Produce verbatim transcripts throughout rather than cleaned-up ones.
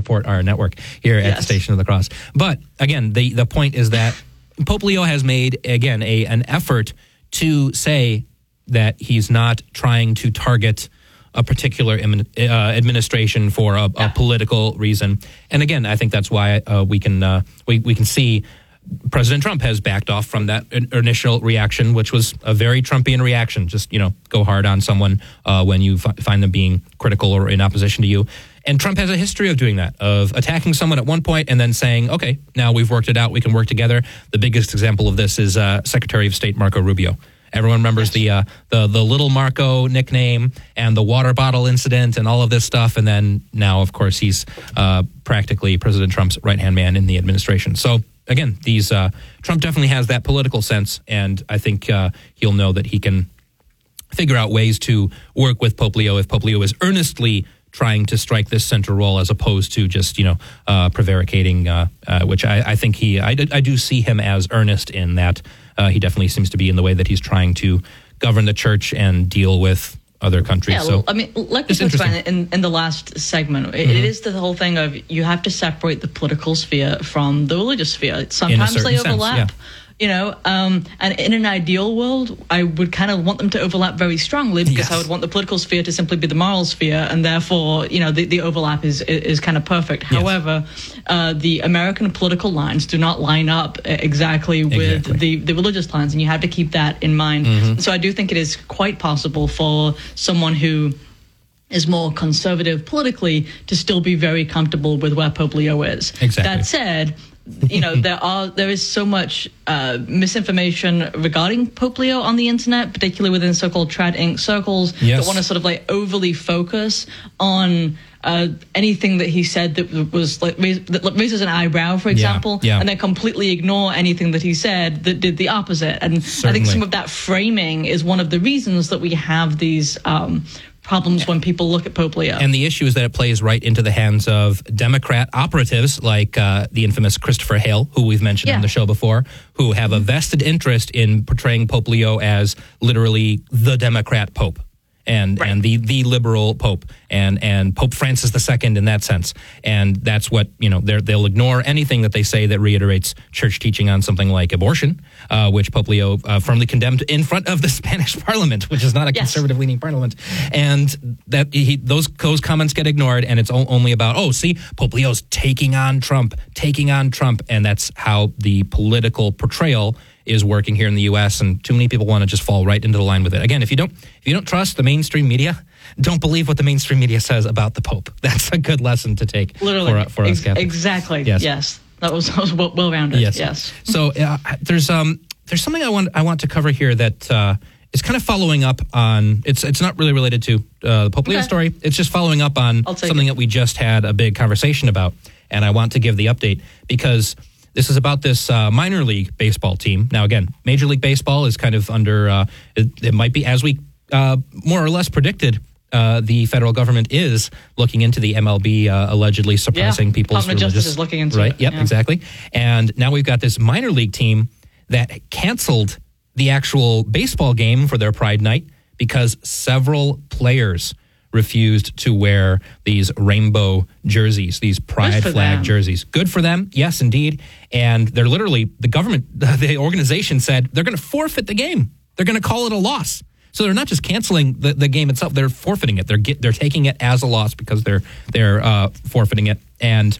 support our network here yes. at the Station of the Cross. But again, the, the point is that Pope Leo has made, again, a an effort to say that he's not trying to target a particular uh, administration for a, yeah. a political reason. And again, I think that's why uh, we can uh, we, we can see President Trump has backed off from that initial reaction, which was a very Trumpian reaction. Just, you know, go hard on someone uh, when you f- find them being critical or in opposition to you. And Trump has a history of doing that, of attacking someone at one point and then saying, okay, now we've worked it out, we can work together. The biggest example of this is uh, Secretary of State Marco Rubio. Everyone remembers yes. the, uh, the the little Marco nickname and the water bottle incident and all of this stuff. And then now, of course, he's uh, practically President Trump's right-hand man in the administration. So, again, these uh, Trump definitely has that political sense, and I think uh, he'll know that he can figure out ways to work with Pope Leo if Pope Leo is earnestly trying to strike this central role as opposed to just, you know, uh, prevaricating, uh, uh, which I, I think he, I, I do see him as earnest in that. Uh, he definitely seems to be in the way that he's trying to govern the church and deal with other countries. Yeah, well, so, I mean, like we talked about in, in the last segment, it, mm-hmm. it is the whole thing of you have to separate the political sphere from the religious sphere. Sometimes they overlap. Sense, yeah. You know, um, and in an ideal world, I would kind of want them to overlap very strongly because yes. I would want the political sphere to simply be the moral sphere, and therefore, you know, the, the overlap is is kind of perfect. Yes. However, uh, the American political lines do not line up exactly with exactly. the the religious lines, and you have to keep that in mind. Mm-hmm. So I do think it is quite possible for someone who is more conservative politically to still be very comfortable with where Pope Leo is. Exactly. That said, you know, there are there is so much uh, misinformation regarding Pope Leo on the internet, particularly within so-called Trad Incorporated circles yes. that want to sort of like overly focus on uh, anything that he said that was like that raises an eyebrow, for example, yeah, yeah. and then completely ignore anything that he said that did the opposite. And Certainly. I think some of that framing is one of the reasons that we have these Um, problems when people look at Pope Leo. And the issue is that it plays right into the hands of Democrat operatives like uh, the infamous Christopher Hale, who we've mentioned yeah. on the show before, who have a vested interest in portraying Pope Leo as literally the Democrat Pope. And right. and the, the liberal Pope and, and Pope Francis the Second in that sense. And that's what, you know, they'll ignore anything that they say that reiterates church teaching on something like abortion, uh, which Pope Leo uh, firmly condemned in front of the Spanish Parliament, which is not a yes. conservative-leaning parliament. And that he, those those comments get ignored, and it's only about, oh, see, Pope Leo's taking on Trump, taking on Trump. And that's how the political portrayal is working here in the U S, and too many people want to just fall right into the line with it. Again, if you don't if you don't trust the mainstream media, don't believe what the mainstream media says about the Pope. That's a good lesson to take Literally, for, for us Catholics. Exactly. Yes. yes. That was, that was well rounded. Yes. yes. So uh, there's um there's something I want I want to cover here that uh, is kind of following up on. It's it's not really related to uh, the Pope Leo okay. story. It's just following up on something it. that we just had a big conversation about, and I want to give the update because this is about this uh, minor league baseball team. Now, again, Major League Baseball is kind of under, uh, it, it might be, as we uh, more or less predicted, uh, the federal government is looking into the M L B uh, allegedly suppressing yeah. people's Department of religious... Justice is looking into right? it. Yep, yeah. exactly. And now we've got this minor league team that canceled the actual baseball game for their Pride Night because several players refused to wear these rainbow jerseys, these pride flag them. jerseys. Good for them. Yes, indeed. And they're literally, the government, the organization said they're going to forfeit the game. They're going to call it a loss. So they're not just canceling the, the game itself, they're forfeiting it. They're get, they're taking it as a loss because they're they're uh, forfeiting it. And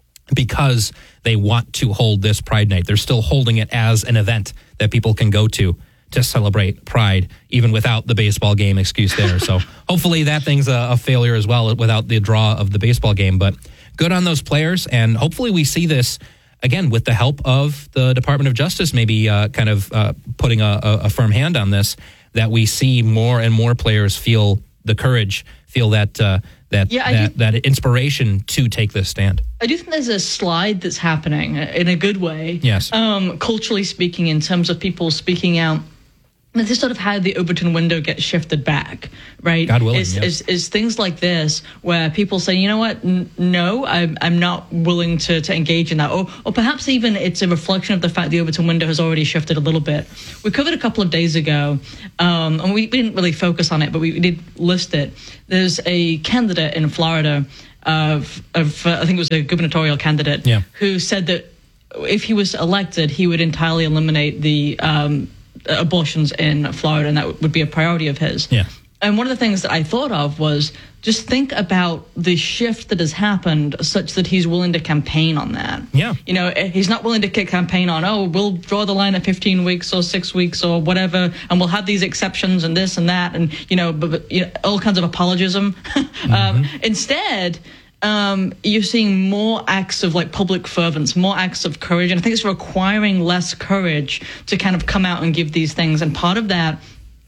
because they want to hold this Pride Night, they're still holding it as an event that people can go to to celebrate Pride, even without the baseball game excuse there. So hopefully that thing's a, a failure as well without the draw of the baseball game. But good on those players, and hopefully we see this, again, with the help of the Department of Justice, maybe uh, kind of uh, putting a, a firm hand on this, that we see more and more players feel the courage, feel that uh, that, yeah, that, that inspiration to take this stand. I do think there's a slide that's happening in a good way. Yes. Um, culturally speaking, in terms of people speaking out. And this is sort of how the Overton window gets shifted back, right? God willing, is, yes. is, is things like this where people say, you know what, N- no, I'm, I'm not willing to, to engage in that. Or, or perhaps even it's a reflection of the fact the Overton window has already shifted a little bit. We covered a couple of days ago, um, and we, we didn't really focus on it, but we, we did list it. There's a candidate in Florida of, of uh, I think it was a gubernatorial candidate, yeah. who said that if he was elected, he would entirely eliminate the um, abortions in Florida, and that would be a priority of his. Yeah. And one of the things that I thought of was just think about the shift that has happened such that he's willing to campaign on that. Yeah. You know, he's not willing to campaign on, oh, we'll draw the line at fifteen weeks or six weeks or whatever, and we'll have these exceptions and this and that, and, you know, but, but, you know all kinds of apologism. mm-hmm. um, instead, um, you're seeing more acts of like public fervence, more acts of courage. And I think it's requiring less courage to kind of come out and give these things. And part of that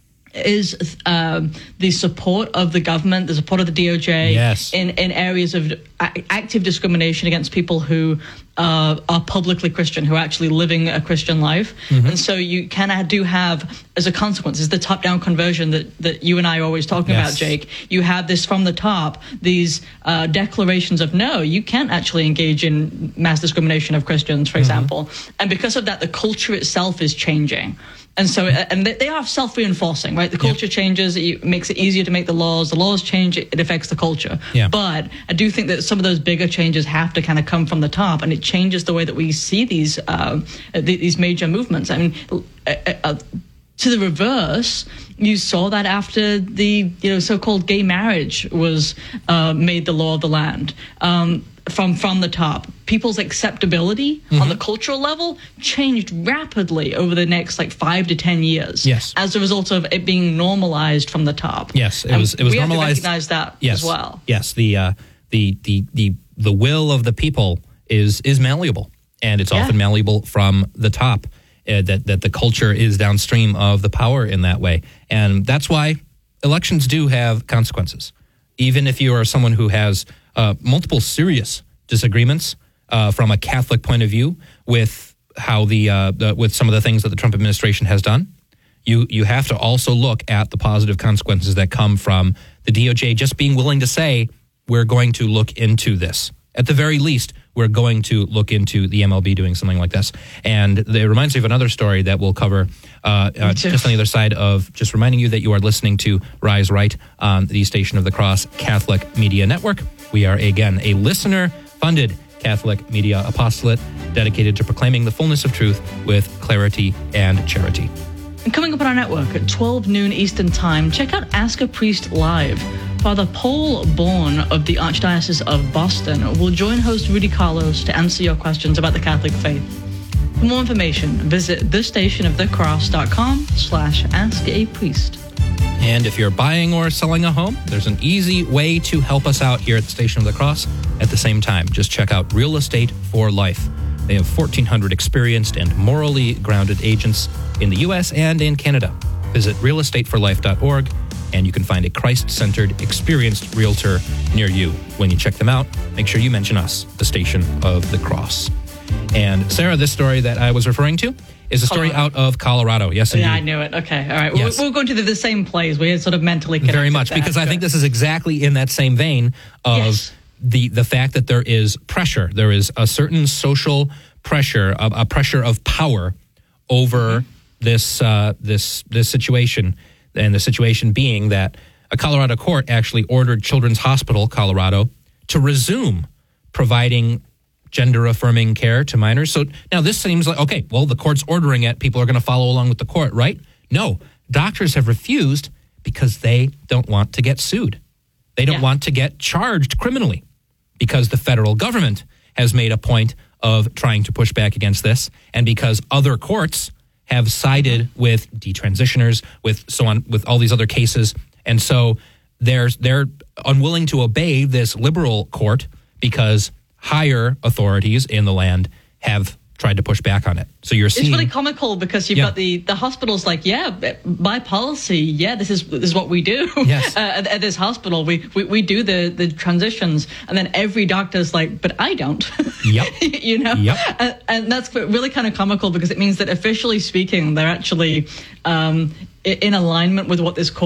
is uh, the support of the government, the support of the D O J yes. in, in areas of active discrimination against people who uh, are publicly Christian, who are actually living a Christian life. Mm-hmm. And so you kind of do have, as a consequence, is the top-down conversion that, that you and I are always talking yes. about, Jake. You have this from the top, these uh, declarations of, no, you can't actually engage in mass discrimination of Christians, for mm-hmm. example. And because of that, the culture itself is changing. And so, and they are self-reinforcing, right? The culture yep. changes, it makes it easier to make the laws. The laws change, it affects the culture. Yeah. But I do think that some of those bigger changes have to kind of come from the top, and it changes the way that we see these uh, these major movements. I mean, uh, uh, to the reverse, you saw that after the you know so-called gay marriage was uh, made the law of the land. Um, From from the top, people's acceptability mm-hmm. on the cultural level changed rapidly over the next like five to ten years. Yes, as a result of it being normalized from the top. Yes, it was. It was we normalized. We have to recognize that yes. as well. Yes, the uh, the the the the will of the people is is malleable, and it's yeah. often malleable from the top. Uh, that that the culture is downstream of the power in that way, and that's why elections do have consequences. Even if you are someone who has uh, multiple serious disagreements uh, from a Catholic point of view with how the, uh, the with some of the things that the Trump administration has done, you you have to also look at the positive consequences that come from the D O J just being willing to say, we're going to look into this. At the very least, we're going to look into the M L B doing something like this. And it reminds me of another story that we'll cover uh, uh, just on the other side of just reminding you that you are listening to Rise Right on the Station of the Cross Catholic Media Network. We are, again, a listener-funded Catholic media apostolate dedicated to proclaiming the fullness of truth with clarity and charity. And coming up on our network at twelve noon Eastern Time, check out Ask a Priest Live. Father Paul Bourne of the Archdiocese of Boston will join host Rudy Carlos to answer your questions about the Catholic faith. For more information, visit thestationofthecross.com slash ask a priest. And if you're buying or selling a home, there's an easy way to help us out here at the Station of the Cross. At the same time, just check out Real Estate for Life. They have fourteen hundred experienced and morally grounded agents in the U S and in Canada. Visit real estate for life dot org, and you can find a Christ-centered, experienced realtor near you. When you check them out, make sure you mention us, the Station of the Cross. And Sarah, this story that I was referring to is a story Colorado. out of Colorado. Yes, indeed. Yeah, I knew it. Okay, all right. Yes. We're, we're going to the, the same place. We had sort of mentally connected. Very much, because I think this is exactly in that same vein of yes. the, the fact that there is pressure. There is a certain social pressure, a, a pressure of power over mm-hmm. this uh, this this situation, and the situation being that a Colorado court actually ordered Children's Hospital Colorado to resume providing gender-affirming care to minors. So now this seems like, okay, well, the court's ordering it. People are going to follow along with the court, right? No, doctors have refused because they don't want to get sued. They don't yeah. want to get charged criminally because the federal government has made a point of trying to push back against this, and because other courts have sided with detransitioners, with so on, with all these other cases. And so they're, they're unwilling to obey this liberal court because higher authorities in the land have tried to push back on it. So you're seeing... It's really comical because you've yeah. got the, the hospitals like, yeah, by policy, yeah, this is this is what we do. Yes. uh, at, at this hospital, we, we, we do the, the transitions, and then every doctor's like, but I don't. Yep. you know? Yep. And, and that's really kind of comical because it means that officially speaking, they're actually um, in alignment with what this court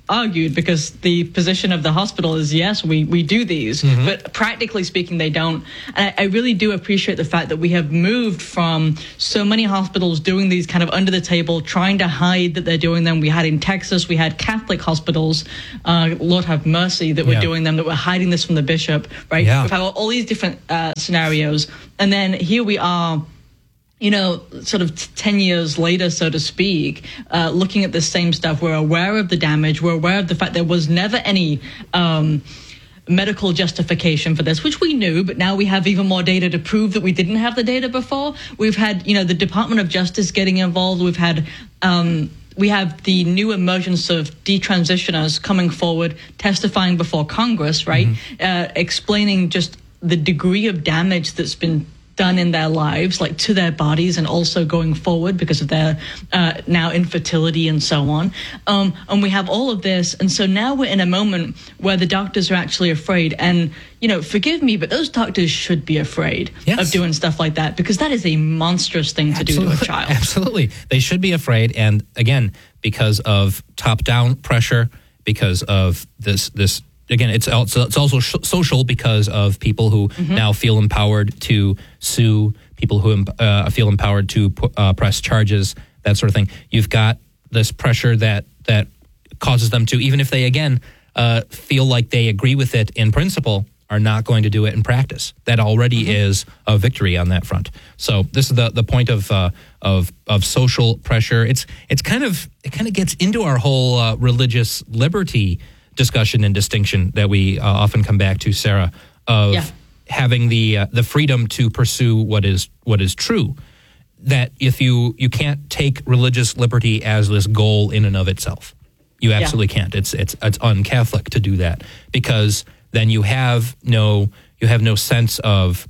argued, because the position of the hospital is, yes, we, we do these, mm-hmm. but practically speaking, they don't. And I, I really do appreciate the fact that we have moved from so many hospitals doing these kind of under the table, trying to hide that they're doing them. We had in Texas, we had Catholic hospitals, uh, Lord have mercy, that were yeah. doing them, that were hiding this from the bishop, right? Yeah. We've had all these different uh, scenarios. And then here we are, you know, sort of t- ten years later, so to speak, uh, looking at the same stuff. We're aware of the damage. We're aware of the fact there was never any um, medical justification for this, which we knew, but now we have even more data to prove that we didn't have the data before. We've had, you know, the Department of Justice getting involved. We've had... Um, We have the new emergence of detransitioners coming forward, testifying before Congress, right, mm-hmm. uh, explaining just the degree of damage that's been done in their lives, like to their bodies, and also going forward because of their uh, now infertility and so on. Um, and we have all of this. And so now we're in a moment where the doctors are actually afraid. And, you know, forgive me, but those doctors should be afraid yes. of doing stuff like that, because that is a monstrous thing to Absolutely. do to a child. Absolutely. They should be afraid. And again, because of top-down pressure, because of this this Again, it's also, it's also social because of people who mm-hmm. now feel empowered to sue, people who uh, feel empowered to uh, press charges, that sort of thing. You've got this pressure that that causes them to, even if they, again, uh, feel like they agree with it in principle, are not going to do it in practice. That already mm-hmm. is a victory on that front. So this is the the point of uh, of of social pressure. It's it's kind of it kind of gets into our whole uh, religious liberty discussion and distinction that we uh, often come back to, Sarah, of yeah. having the uh, the freedom to pursue what is what is true. That if you you can't take religious liberty as this goal in and of itself, you absolutely yeah. can't. It's it's it's un-Catholic to do that, because then you have no you have no sense of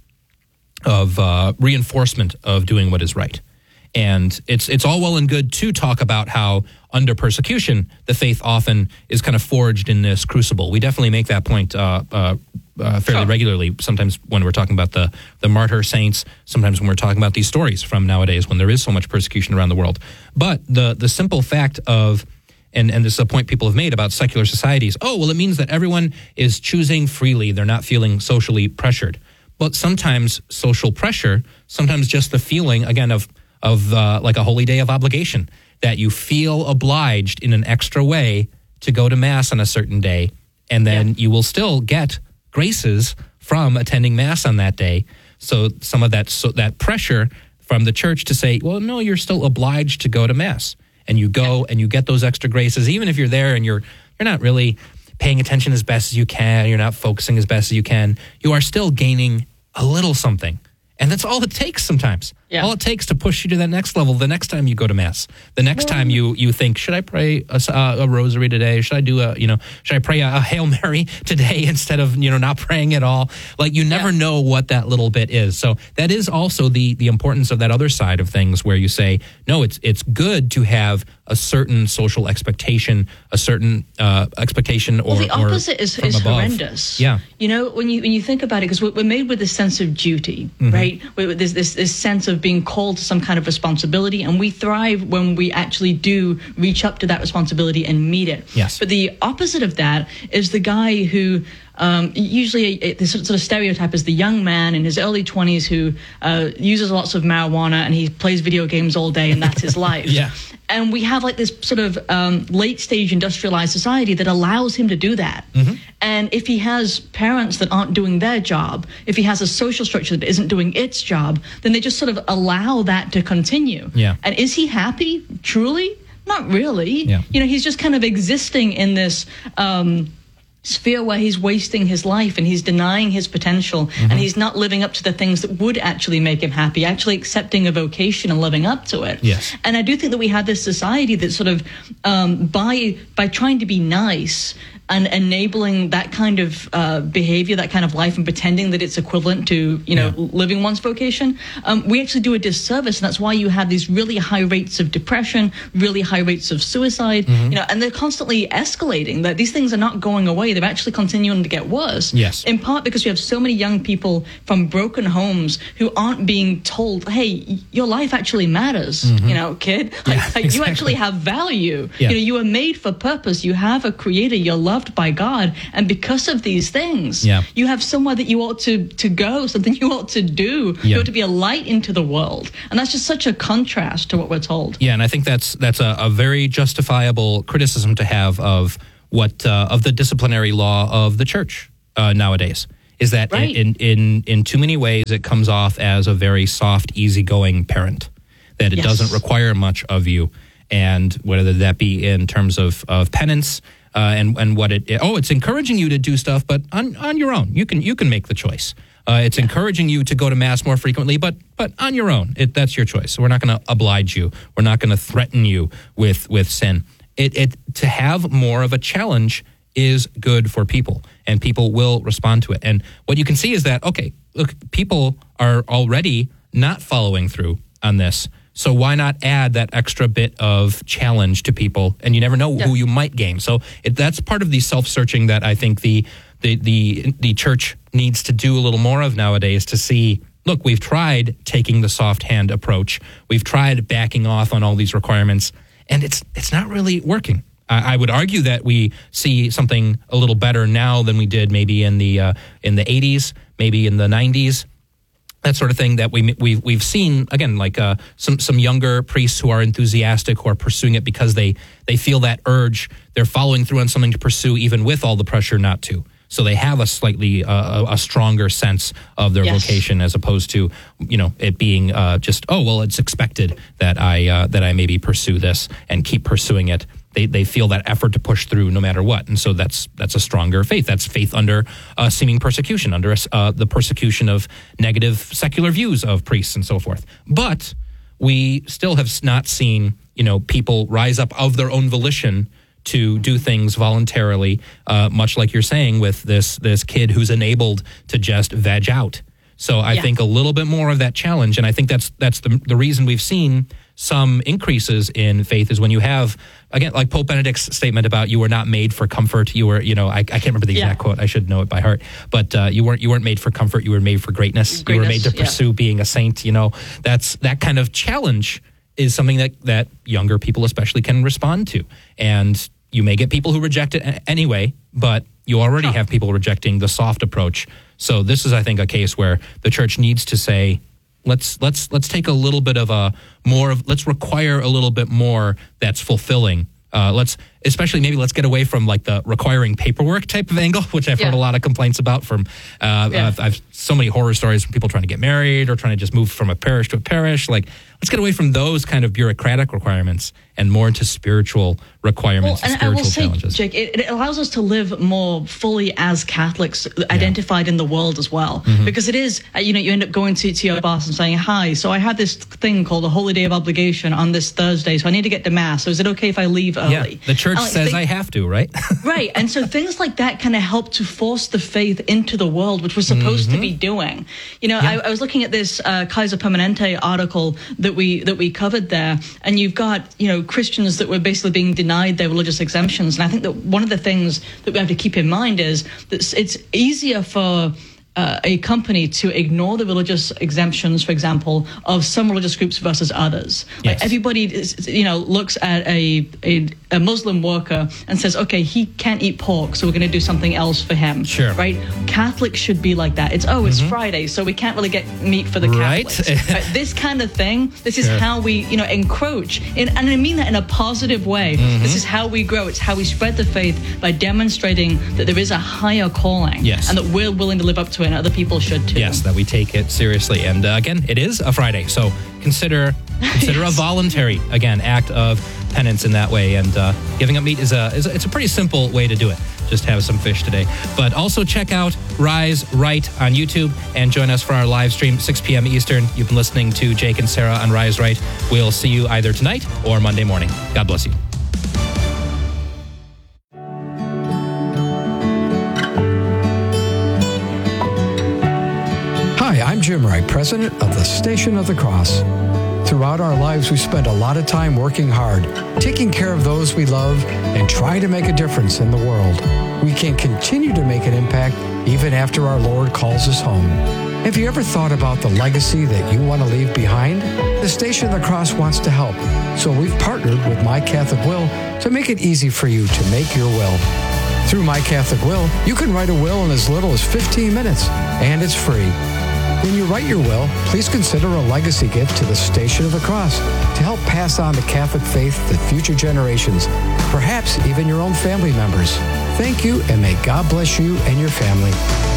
of uh, reinforcement of doing what is right. And it's it's all well and good to talk about how under persecution, the faith often is kind of forged in this crucible. We definitely make that point uh, uh, uh, fairly sure. regularly, sometimes when we're talking about the, the martyr saints, sometimes when we're talking about these stories from nowadays when there is so much persecution around the world. But the the simple fact of, and, and this is a point people have made about secular societies, oh, well, it means that everyone is choosing freely. They're not feeling socially pressured. But sometimes social pressure, sometimes just the feeling, again, of of uh, like a holy day of obligation, that you feel obliged in an extra way to go to Mass on a certain day, and then yeah. you will still get graces from attending Mass on that day. So some of that so that pressure from the church to say, well, no, you're still obliged to go to Mass, and you go yeah. and you get those extra graces, even if you're there and you're you're not really paying attention as best as you can, you're not focusing as best as you can, you are still gaining a little something. And that's all it takes sometimes. Yeah. All it takes to push you to that next level the next time you go to Mass. The next time you you think, should I pray a, a rosary today? Should I do a, you know, should I pray a, a Hail Mary today instead of, you know, not praying at all? Like, you never yeah. know what that little bit is. So that is also the the importance of that other side of things, where you say, no, it's it's good to have a certain social expectation, a certain uh, expectation, or well, the opposite is, is above. horrendous. Yeah, you know, when you when you think about it, because we're, we're made with this sense of duty, mm-hmm. right? With this, this this sense of being called to some kind of responsibility, and we thrive when we actually do reach up to that responsibility and meet it. Yes. But the opposite of that is the guy who. Um, usually, a, a, this sort of stereotype is the young man in his early twenties who uh, uses lots of marijuana and he plays video games all day, and that's his life. yeah. And we have like this sort of um, late stage industrialized society that allows him to do that. Mm-hmm. And if he has parents that aren't doing their job, if he has a social structure that isn't doing its job, then they just sort of allow that to continue. Yeah. And is he happy? Truly? Not really. Yeah. You know, he's just kind of existing in this um, sphere where he's wasting his life and he's denying his potential, mm-hmm. and he's not living up to the things that would actually make him happy, actually accepting a vocation and living up to it. Yes. And I do think that we have this society that sort of, um, by by trying to be nice, and enabling that kind of uh, behavior, that kind of life, and pretending that it's equivalent to, you know, yeah. living one's vocation, um, we actually do a disservice. And that's why you have these really high rates of depression, really high rates of suicide, mm-hmm. you know, and they're constantly escalating. That these things are not going away. They're actually continuing to get worse. Yes. In part because you have so many young people from broken homes who aren't being told, hey, your life actually matters, mm-hmm. you know, kid. Like, yeah, like exactly. you actually have value. Yeah. You know, you are made for purpose. You have a creator. You're loved by God. And because of these things, yeah. you have somewhere that you ought to, to go, something you ought to do. Yeah. You ought to be a light into the world. And that's just such a contrast to what we're told. Yeah, and I think that's that's a, a very justifiable criticism to have of what uh, of the disciplinary law of the church uh, nowadays. Is that right. in, in in too many ways it comes off as a very soft, easygoing parent, that it yes. doesn't require much of you, and whether that be in terms of, of penance uh, and and what it oh it's encouraging you to do stuff, but on, on your own you can you can make the choice. Uh, it's yeah. encouraging you to go to mass more frequently, but but on your own. It, that's your choice. We're not going to oblige you. We're not going to threaten you with with sin. It it to have more of a challenge is good for people, and people will respond to it. And what you can see is that, okay, look, people are already not following through on this, so why not add that extra bit of challenge to people? And you never know yeah. who you might gain. So it, that's part of the self-searching that I think the, the the the church needs to do a little more of nowadays, to see, look, we've tried taking the soft hand approach. We've tried backing off on all these requirements, and it's it's not really working. I would argue that we see something a little better now than we did maybe in the uh, in the eighties, maybe in the nineties, that sort of thing. That we we've we've seen again, like uh, some some younger priests who are enthusiastic, who are pursuing it because they they feel that urge. They're following through on something to pursue, even with all the pressure not to. So they have a slightly uh, a stronger sense of their yes. vocation, as opposed to, you know, it being uh, just, oh well, it's expected that I uh, that I maybe pursue this and keep pursuing it. They they feel that effort to push through no matter what, and so that's that's a stronger faith. That's faith under uh, seeming persecution, under uh, the persecution of negative secular views of priests and so forth. But we still have not seen, you know, people rise up of their own volition to do things voluntarily, uh, much like you're saying with this this kid who's enabled to just veg out. So I yeah. think a little bit more of that challenge, and I think that's that's the the reason we've seen some increases in faith is when you have, again, like Pope Benedict's statement about you were not made for comfort. You were, you know, I, I can't remember the exact yeah. quote. I should know it by heart. But uh, you weren't you weren't made for comfort. You were made for greatness. greatness you were made to pursue yeah. being a saint. You know, that's that kind of challenge is something that, that younger people especially can respond to. And you may get people who reject it anyway, but you already have people rejecting the soft approach. So this is, I think, a case where the church needs to say, let's let's let's take a little bit of a more of let's require a little bit more that's fulfilling. Uh, let's especially maybe let's get away from like the requiring paperwork type of angle, which I've yeah. heard a lot of complaints about from. Uh, yeah. I've, I've so many horror stories from people trying to get married or trying to just move from a parish to a parish. Like, let's get away from those kind of bureaucratic requirements and more into spiritual requirements well, and, and spiritual I will say, challenges. Jake, it, it allows us to live more fully as Catholics, yeah. identified in the world as well. Mm-hmm. Because it is, you know, you end up going to, to your boss and saying, hi, so I have this thing called a Holy Day of Obligation on this Thursday, so I need to get to Mass. So is it okay if I leave early? Yeah, the church like, says think, I have to, right? Right. And so things like that kind of help to force the faith into the world, which we're supposed mm-hmm. to be doing. You know, yeah. I, I was looking at this uh, Kaiser Permanente article that we that we covered there, and you've got, you know, Christians that were basically being denied their religious exemptions. And I think that one of the things that we have to keep in mind is that it's easier for Uh, a company to ignore the religious exemptions, for example, of some religious groups versus others. Yes. Like everybody, is, you know, looks at a, a a Muslim worker and says, okay, he can't eat pork, so we're going to do something else for him. Sure. Right? Catholics should be like that. It's, oh, it's mm-hmm. Friday, so we can't really get meat for the Catholics. Right? Right? This kind of thing, this is sure. how we, you know, encroach. In, and I mean that in a positive way. Mm-hmm. This is how we grow. It's how we spread the faith by demonstrating that there is a higher calling. Yes. And that we're willing to live up to it, and other people should too. Yes, that we take it seriously. And uh, again, it is a Friday, so consider consider yes. a voluntary, again, act of penance in that way. And uh, giving up meat is a, is a it's a pretty simple way to do it. Just have some fish today. But also check out Rise Right on YouTube and join us for our live stream, six p.m. Eastern. You've been listening to Jake and Sarah on Rise Right. We'll see you either tonight or Monday morning. God bless you. I'm Jim Wright, president of the Station of the Cross. Throughout our lives, we spend a lot of time working hard, taking care of those we love, and trying to make a difference in the world. We can continue to make an impact even after our Lord calls us home. Have you ever thought about the legacy that you want to leave behind? The Station of the Cross wants to help, so we've partnered with My Catholic Will to make it easy for you to make your will. Through My Catholic Will, you can write a will in as little as fifteen minutes, and it's free. When you write your will, please consider a legacy gift to the Station of the Cross to help pass on the Catholic faith to future generations, perhaps even your own family members. Thank you, and may God bless you and your family.